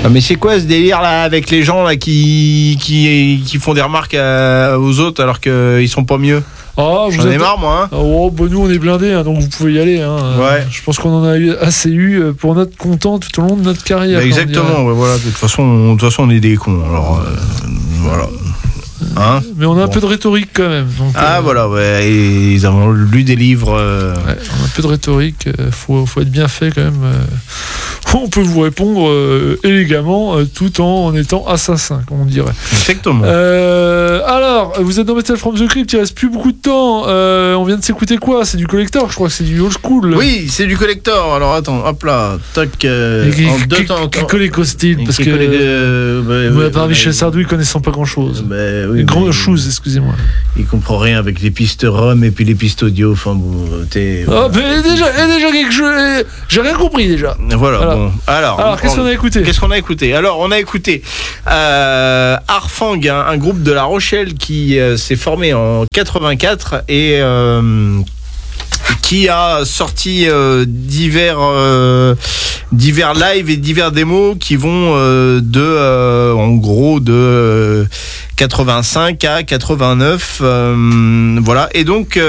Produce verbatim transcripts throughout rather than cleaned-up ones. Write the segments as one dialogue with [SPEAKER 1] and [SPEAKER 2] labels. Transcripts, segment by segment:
[SPEAKER 1] Ah, mais c'est quoi ce délire là avec les gens là qui qui qui font des remarques à, aux autres alors qu'ils sont pas mieux?
[SPEAKER 2] Ah,
[SPEAKER 1] J'en
[SPEAKER 2] vous
[SPEAKER 1] ai
[SPEAKER 2] êtes...
[SPEAKER 1] marre moi. Hein.
[SPEAKER 2] Oh, bah nous on est blindés, hein, donc vous pouvez y aller. Hein.
[SPEAKER 1] Ouais.
[SPEAKER 2] Je pense qu'on en a eu assez eu pour notre content tout au long de notre carrière.
[SPEAKER 1] Bah, exactement. Ouais, voilà. De toute façon, on, de toute façon, on est des cons. Alors euh, voilà. Hein,
[SPEAKER 2] mais on a bon. un peu de rhétorique quand même. Donc,
[SPEAKER 1] ah
[SPEAKER 2] euh...
[SPEAKER 1] voilà, ouais. Et ils ont lu des livres. Euh...
[SPEAKER 2] Ouais, on a un peu de rhétorique. Euh, faut, faut être bien fait quand même. Euh... On peut vous répondre euh, élégamment, euh, tout en, en étant assassin, comme on dirait.
[SPEAKER 1] Exactement.
[SPEAKER 2] Euh, alors, vous êtes dans Metal from the Crypt, il reste plus beaucoup de temps. Euh, on vient de s'écouter quoi? C'est du collector, je crois que c'est du old school.
[SPEAKER 1] Oui, c'est du collector. Alors attends, hop là, toc. Euh,
[SPEAKER 2] et,
[SPEAKER 1] en deux
[SPEAKER 2] qui,
[SPEAKER 1] temps.
[SPEAKER 2] Qui collait qu'au style, parce que.
[SPEAKER 1] Euh, bah,
[SPEAKER 2] ouais,
[SPEAKER 1] ouais,
[SPEAKER 2] à part
[SPEAKER 1] ouais,
[SPEAKER 2] Michel
[SPEAKER 1] ouais,
[SPEAKER 2] Sardou, il connaissant pas grand chose.
[SPEAKER 1] Bah, oui,
[SPEAKER 2] grand chose, excusez-moi.
[SPEAKER 1] Il comprend rien avec les pistes ROM et puis les pistes audio. Enfin bon, t'es.
[SPEAKER 2] Oh, mais déjà, déjà quelque chose. J'ai rien compris déjà.
[SPEAKER 1] Voilà, voilà. Bon. Alors.
[SPEAKER 2] Alors qu'est-ce qu'on a écouté
[SPEAKER 1] Qu'est-ce qu'on a écouté Alors, on a écouté euh, Arfang, un, un groupe de La Rochelle qui euh, s'est formé en quatre-vingt-quatre et euh, qui a sorti euh, divers euh, divers lives et divers démos qui vont euh, de euh, en gros de euh, quatre-vingt-cinq à quatre-vingt-neuf, euh, voilà. Et donc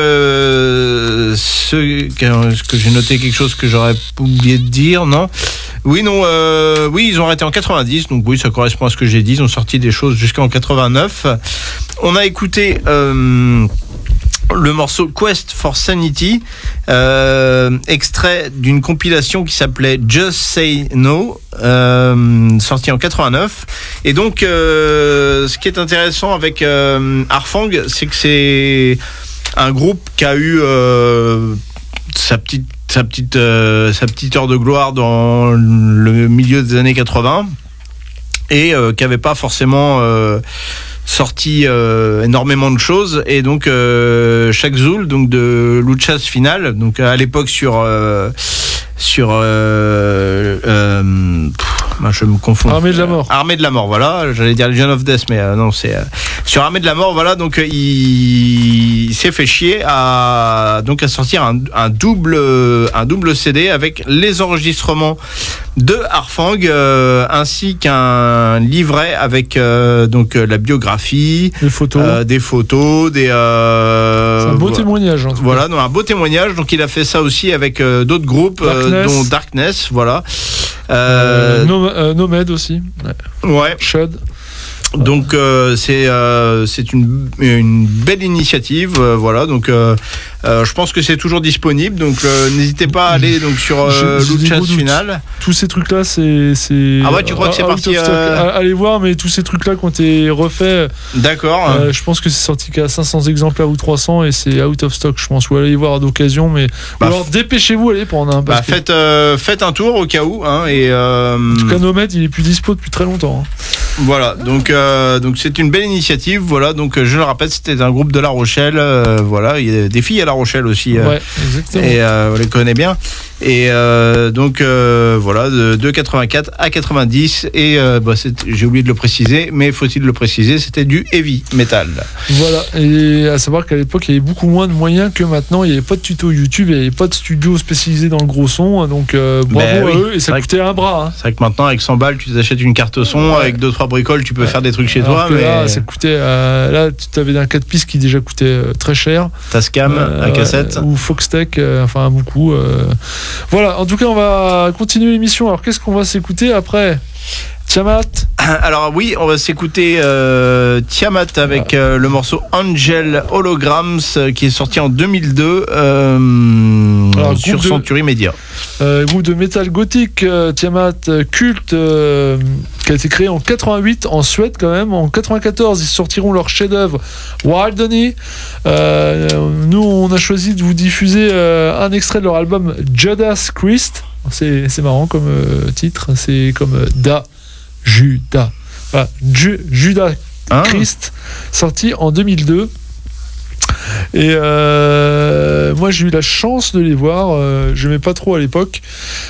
[SPEAKER 1] euh, ce est-ce que j'ai noté quelque chose que j'aurais oublié de dire? Non. Oui, non, euh, oui, ils ont arrêté en quatre-vingt-dix, donc oui, ça correspond à ce que j'ai dit. Ils ont sorti des choses jusqu'en quatre-vingt-neuf. On a écouté euh, le morceau Quest for Sanity, euh, extrait d'une compilation qui s'appelait Just Say No, euh, sorti en quatre-vingt-neuf. Et donc, euh, ce qui est intéressant avec euh, Arfang, c'est que c'est un groupe qui a eu euh, sa petite sa petite euh, sa petite heure de gloire dans le milieu des années quatre-vingts et euh, qui avait pas forcément euh, sorti euh, énormément de choses. Et donc euh, Shaq Zul, donc de Luchas Final, donc à l'époque sur euh, sur euh, euh, pff, je me confonds.
[SPEAKER 2] Armée de la mort.
[SPEAKER 1] Armée de la mort, voilà. J'allais dire Legion of Death, mais euh, non, c'est euh, sur Armée de la mort, voilà. Donc euh, il, il s'est fait chier à donc à sortir un, un double euh, un double C D avec les enregistrements de Arfang euh, ainsi qu'un livret avec euh, donc euh, la biographie,
[SPEAKER 2] des photos,
[SPEAKER 1] euh, des photos, des. Euh,
[SPEAKER 2] c'est un beau voilà. témoignage. En tout
[SPEAKER 1] voilà,
[SPEAKER 2] cas.
[SPEAKER 1] non, un beau témoignage. Donc il a fait ça aussi avec euh, d'autres groupes, euh, dont Darkness, voilà.
[SPEAKER 2] Euh, euh, Nom- euh, Nomad aussi.
[SPEAKER 1] Ouais. ouais.
[SPEAKER 2] Shud.
[SPEAKER 1] Donc euh, c'est euh, c'est une une belle initiative, euh, voilà. Donc euh, euh, je pense que c'est toujours disponible. Donc euh, n'hésitez pas à aller donc sur euh, Luchas Final.
[SPEAKER 2] Tous ces trucs là, c'est c'est.
[SPEAKER 1] Ah ouais, tu crois que c'est parti euh...
[SPEAKER 2] Allez voir, mais tous ces trucs là qui ont été refaits.
[SPEAKER 1] D'accord.
[SPEAKER 2] Euh, je pense que c'est sorti qu'à cinq cents exemplaires ou trois cents et c'est out of stock. Je pense. Ou allez y voir d'occasion, mais bah, ou alors dépêchez-vous, allez prendre un.
[SPEAKER 1] Bah, faites euh, faites un tour au cas où, hein, et. Euh...
[SPEAKER 2] En tout cas, Nomad, il est plus dispo depuis très longtemps. Hein.
[SPEAKER 1] Voilà, donc euh, donc c'est une belle initiative. Voilà, donc je le rappelle, c'était un groupe de La Rochelle. Euh, voilà, il y a des filles à La Rochelle aussi. Euh,
[SPEAKER 2] ouais, exactement.
[SPEAKER 1] Et euh, on les connaît bien. Et euh, donc euh, voilà, de, de quatre-vingt-quatre à quatre-vingt-dix. Et euh, bah, j'ai oublié de le préciser, mais faut-il le préciser, c'était du heavy metal.
[SPEAKER 2] Voilà, et à savoir qu'à l'époque, il y avait beaucoup moins de moyens que maintenant. Il n'y avait pas de tuto YouTube, il n'y avait pas de studio spécialisé dans le gros son. Donc euh, bravo ben, à oui. eux, et ça coûtait que, un bras. Hein.
[SPEAKER 1] C'est vrai que maintenant, avec cent balles, tu t'achètes une carte son, ouais. avec deux trois bricoles, tu peux ouais. faire des trucs chez
[SPEAKER 2] Alors
[SPEAKER 1] toi. Mais...
[SPEAKER 2] Là, ça coûtait. Euh, là, tu avais un quatre pistes qui déjà coûtait euh, très cher.
[SPEAKER 1] Tascam, euh, à cassette.
[SPEAKER 2] Ouais, ou Foxtech, euh, enfin beaucoup. Euh... Voilà, en tout cas, on va continuer l'émission. Alors, qu'est-ce qu'on va s'écouter après ? Tiamat.
[SPEAKER 1] Alors oui, on va s'écouter euh, Tiamat avec euh, le morceau Angel Holograms euh, qui est sorti en deux mille deux euh, Alors, sur Century Media.
[SPEAKER 2] Euh, groupe de métal gothique euh, Tiamat euh, culte euh, qui a été créé en quatre-vingt-huit en Suède quand même. En quatre-vingt-quatorze, ils sortiront leur chef-d'œuvre Wild Honey. Euh, nous, on a choisi de vous diffuser euh, un extrait de leur album Judas Christ. C'est, c'est marrant comme euh, titre. C'est comme euh, Da. Judas, voilà, Ju- Judas ah. Christ, sorti en deux mille deux. Et euh, moi j'ai eu la chance de les voir. Euh, je n'aimais pas trop à l'époque.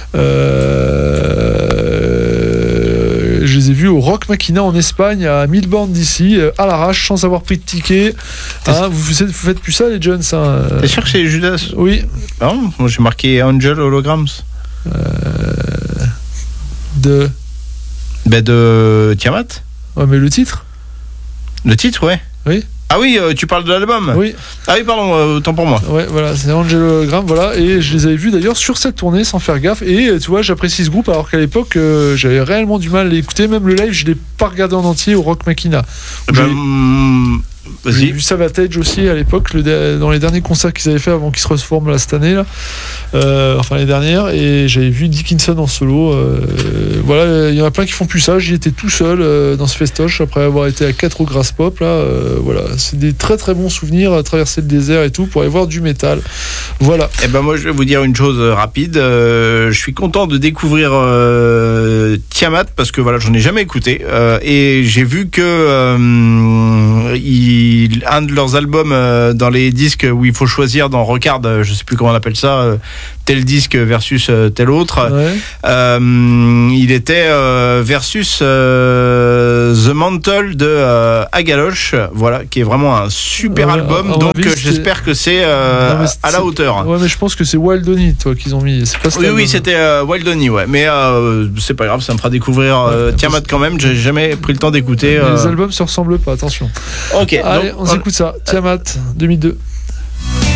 [SPEAKER 2] Euh, je les ai vus au Rock Machina en Espagne, à mille bornes d'ici, à l'arrache, sans avoir pris de ticket. Hein, vous, vous faites plus ça, les jeunes, ça.
[SPEAKER 1] T'es sûr que c'est Judas ?
[SPEAKER 2] Oui.
[SPEAKER 1] Non, moi j'ai marqué Angel Holograms.
[SPEAKER 2] Euh, de.
[SPEAKER 1] Ben de Tiamat.
[SPEAKER 2] Ouais, mais le titre.
[SPEAKER 1] Le titre, ouais.
[SPEAKER 2] Oui.
[SPEAKER 1] Ah oui, euh, tu parles de l'album.
[SPEAKER 2] Oui.
[SPEAKER 1] Ah oui, pardon, euh, autant pour moi.
[SPEAKER 2] Ouais, voilà, c'est Angelogram, voilà, et je les avais vus d'ailleurs sur cette tournée sans faire gaffe, et tu vois, j'apprécie ce groupe alors qu'à l'époque, euh, j'avais réellement du mal à l'écouter, même le live, je l'ai pas regardé en entier au Rock Machina.
[SPEAKER 1] Ben,
[SPEAKER 2] J'ai-
[SPEAKER 1] mm,
[SPEAKER 2] J'ai
[SPEAKER 1] vas-y.
[SPEAKER 2] vu Savatage aussi à l'époque, le de- dans les derniers concerts qu'ils avaient fait avant qu'ils se reforment là, cette année, là. Euh, enfin les dernières, et j'avais vu Dickinson en solo. Euh, voilà, il y en a plein qui font plus ça. J'y étais tout seul euh, dans ce festoche après avoir été à quatre au Grass Pop. Là, euh, voilà, c'est des très très bons souvenirs à traverser le désert et tout pour aller voir du métal. Voilà.
[SPEAKER 1] Eh ben moi je vais vous dire une chose euh, rapide. Euh, je suis content de découvrir euh, Tiamat parce que voilà j'en ai jamais écouté euh, et j'ai vu que euh, il, un de leurs albums euh, dans les disques où il faut choisir dans Record, euh, je sais plus comment on appelle ça, euh, tel disque versus euh, tel autre.
[SPEAKER 2] Ouais.
[SPEAKER 1] Euh, il était euh, versus euh, The Mantle de euh, Agaloche, voilà, qui est vraiment un super
[SPEAKER 2] Ouais,
[SPEAKER 1] album.
[SPEAKER 2] à mon
[SPEAKER 1] Donc
[SPEAKER 2] avis,
[SPEAKER 1] euh,
[SPEAKER 2] c'est-
[SPEAKER 1] j'espère que c'est euh,
[SPEAKER 2] Non, mais
[SPEAKER 1] à la
[SPEAKER 2] c'est-
[SPEAKER 1] hauteur.
[SPEAKER 2] Ouais, mais je pense que c'est Wild Honey, toi, qu'ils ont mis. C'est pas cet
[SPEAKER 1] Oui, oui,
[SPEAKER 2] album.
[SPEAKER 1] c'était euh, Wild Honey, ouais. Mais euh, c'est pas grave, ça me fera découvrir euh,
[SPEAKER 2] Ouais,
[SPEAKER 1] Tiamat quand même. J'ai jamais pris le temps d'écouter.
[SPEAKER 2] Mais
[SPEAKER 1] euh.
[SPEAKER 2] Les albums se ressemblent pas, attention.
[SPEAKER 1] Ok,
[SPEAKER 2] Allez,
[SPEAKER 1] donc,
[SPEAKER 2] on s'écoute ça. Tiamat, deux mille deux.